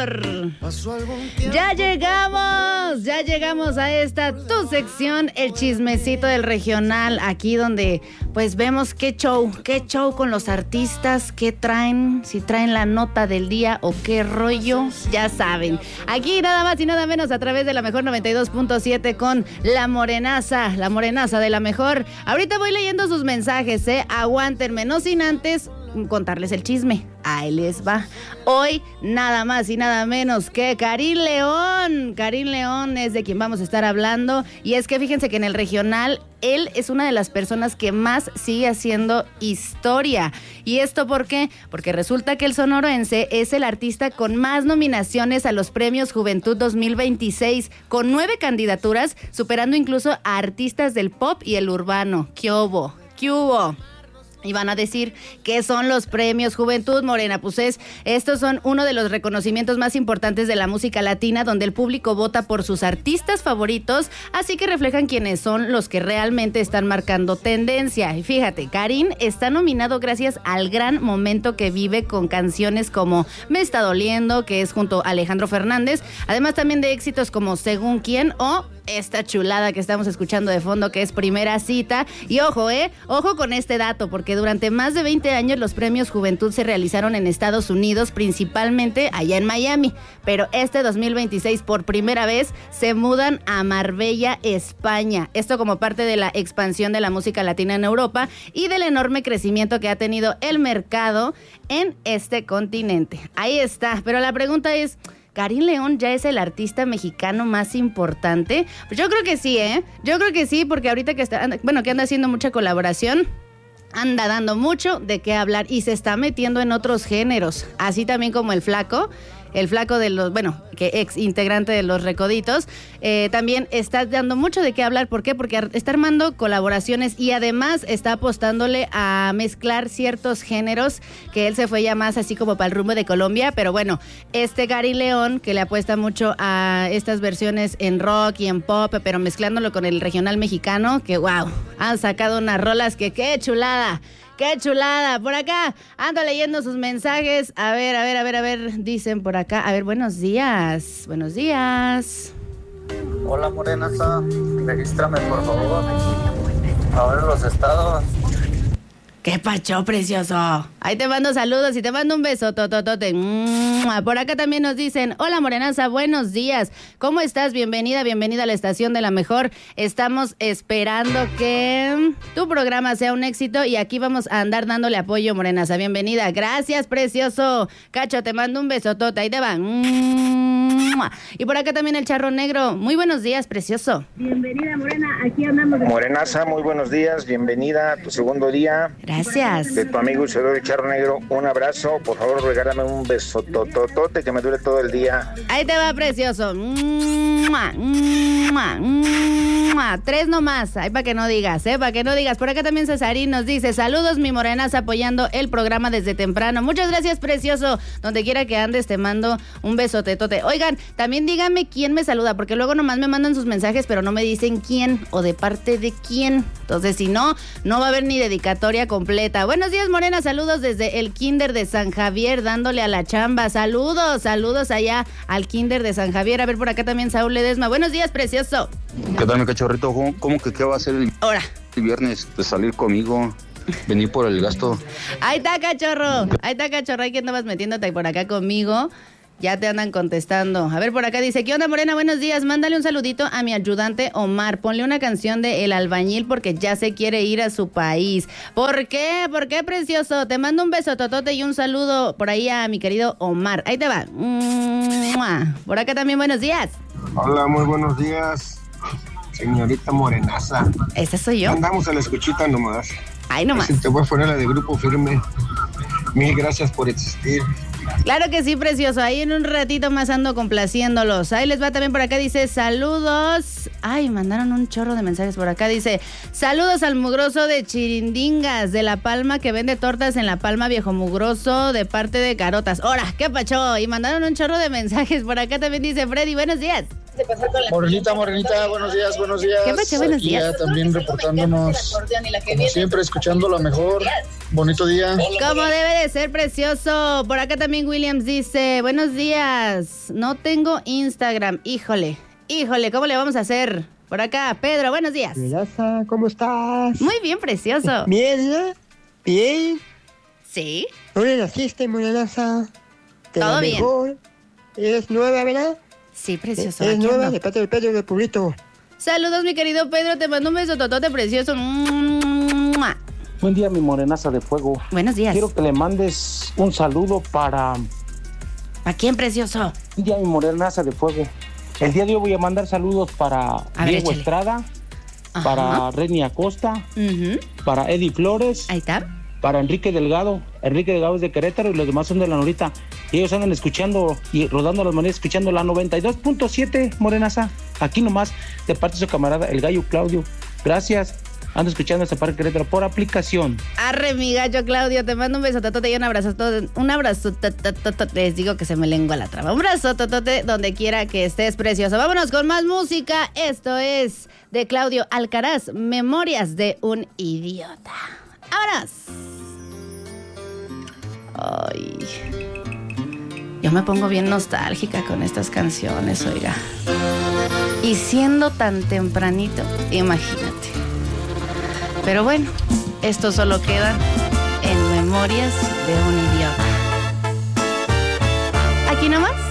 mejor. Ya llegamos a esta tu sección, el chismecito del regional, aquí donde pues vemos qué show con los artistas, qué traen, si traen la nota del día o qué rollo, ya saben. Aquí nada más y nada menos a través de la mejor 92.7 con la morenaza de la mejor. Ahorita voy leyendo sus mensajes, aguántenme, no sin antes contarles el chisme. Ahí les va. Hoy nada más y nada menos que Karim León. Karim León es de quien vamos a estar hablando. Y es que fíjense que en el regional él es una de las personas que más sigue haciendo historia. ¿Y esto por qué? Porque resulta que el sonorense es el artista con más nominaciones a los Premios Juventud 2026, con 9 candidaturas, superando incluso a artistas del pop y el urbano. ¿Qué hubo? Y van a decir, ¿qué son los Premios Juventud, Morena? Pues estos son uno de los reconocimientos más importantes de la música latina, donde el público vota por sus artistas favoritos, así que reflejan quiénes son los que realmente están marcando tendencia. Y fíjate, Karim está nominado gracias al gran momento que vive con canciones como Me está doliendo, que es junto a Alejandro Fernández, además también de éxitos como Según quién o esta chulada que estamos escuchando de fondo, que es Primera Cita. Y ojo con este dato, porque durante más de 20 años los Premios Juventud se realizaron en Estados Unidos, principalmente allá en Miami, pero este 2026 por primera vez se mudan a Marbella, España. Esto como parte de la expansión de la música latina en Europa y del enorme crecimiento que ha tenido el mercado en este continente. Ahí está, pero la pregunta es, ¿Karim León ya es el artista mexicano más importante? Pues yo creo que sí, Yo creo que sí, porque ahorita que anda haciendo mucha colaboración, anda dando mucho de qué hablar y se está metiendo en otros géneros, así también como el flaco de los, que ex integrante de Los Recoditos, también está dando mucho de qué hablar. ¿Por qué? Porque está armando colaboraciones y además está apostándole a mezclar ciertos géneros, que él se fue ya más así como para el rumbo de Colombia, pero bueno, Karim León, que le apuesta mucho a estas versiones en rock y en pop, pero mezclándolo con el regional mexicano, que wow, han sacado unas rolas que qué chulada. ¡Qué chulada! Por acá ando leyendo sus mensajes. A ver. Dicen por acá. A ver, buenos días. Hola, morenaza. Regístrame, por favor. A ver los estados. ¡Qué pacho, precioso! Ahí te mando saludos y te mando un beso, tototote. Por acá también nos dicen, hola morenaza, buenos días. ¿Cómo estás? Bienvenida a la estación de la mejor. Estamos esperando que tu programa sea un éxito y aquí vamos a andar dándole apoyo, morenaza. Bienvenida. Gracias, precioso. Cacho, te mando un besotote. Ahí te va. Y por acá también el Charro Negro. Muy buenos días, precioso. Bienvenida, Morena. Aquí andamos. Morenaza, muy buenos días. Bienvenida a tu segundo día. Gracias. De tu amigo y servidor Charro Negro, un abrazo. Por favor, regálame un beso tototote que me dure todo el día. Ahí te va, precioso. 3 nomás. Ahí para que no digas, para que no digas. Por acá también Cesarín nos dice, saludos mi morenaza, apoyando el programa desde temprano. Muchas gracias, precioso. Donde quiera que andes, te mando un besotetote. Oigan, también díganme quién me saluda, porque luego nomás me mandan sus mensajes, pero no me dicen quién o de parte de quién. Entonces, si no va a haber ni dedicatoria completa. Buenos días, Morena, saludos desde el Kinder de San Javier, dándole a la chamba. Saludos allá al Kinder de San Javier. A ver, por acá también Saúl Ledesma. Buenos días, precioso. ¿Qué tal, mi cachorrito? ¿Cómo que qué va a hacer el viernes de salir conmigo? Venir por el gasto. Ahí está, cachorro. Ahí que andabas metiéndote por acá conmigo. Ya te andan contestando. A ver, por acá dice, ¿qué onda, Morena? Buenos días. Mándale un saludito a mi ayudante Omar. Ponle una canción de El Albañil porque ya se quiere ir a su país. ¿Por qué? ¿Por qué, precioso? Te mando un beso totote y un saludo por ahí a mi querido Omar. Ahí te va. Por acá también, buenos días. Hola, muy buenos días, señorita morenaza. ¿Esa soy yo? Andamos a la escuchita nomás. Ay, nomás. Te voy a poner la de Grupo Firme. Mil gracias por existir. Claro que sí, precioso. Ahí en un ratito más ando complaciéndolos. Ahí les va también por acá, dice, saludos. Ay, mandaron un chorro de mensajes por acá. Dice, saludos al mugroso de Chirindingas, de La Palma, que vende tortas en La Palma, viejo mugroso, de parte de Carotas. ¡Hora! ¡Qué pacho! Y mandaron un chorro de mensajes. Por acá también dice Freddy, buenos días. Morenita, buenos días. ¿Qué pacho? Buenos días. Ya también reportándonos, como siempre, escuchando lo mejor. Bonito día. Como debe de ser, precioso. Por acá también Williams dice, buenos días, no tengo Instagram. Híjole, ¿cómo le vamos a hacer? Por acá, Pedro, buenos días. Morenaza, ¿cómo estás? Muy bien, precioso. Bien, ¿eh? Bien. ¿Sí? ¿Dónde naciste, Morenaza? Todo bien. Mejor. ¿Eres nueva, verdad? Sí, precioso. ¿Eres aquí nueva? ando. De parte del Pedro del Publito. Saludos, mi querido Pedro, te mando un beso totote precioso. ¡Mua! Buen día, mi morenaza de fuego. Buenos días. Quiero que le mandes un saludo para... ¿Para quién, precioso? Buen día, mi morenaza de fuego. El día de hoy voy a mandar saludos para Diego Estrada, para Reni Acosta, para Eddie Flores. Ahí está. Para Enrique Delgado es de Querétaro y los demás son de La Norita. Y ellos andan escuchando y rodando las maneras, escuchando la 92.7, morenaza. Aquí nomás, de parte de su camarada, el gallo Claudio. Gracias. Ando escuchando esta parte de Querétaro por aplicación. Arre, mi gallo Claudio, te mando un beso totote y un abrazo. Un abrazo, les digo que se me lengua la traba. Un abrazo totote donde quiera que estés, precioso. Vámonos con más música. Esto es de Claudio Alcaraz, Memorias de un idiota. ¡Vámonos! Ay, yo me pongo bien nostálgica con estas canciones, oiga. Y siendo tan tempranito, imagínate. Pero bueno, esto solo queda en Memorias de un idiota. Aquí nomás.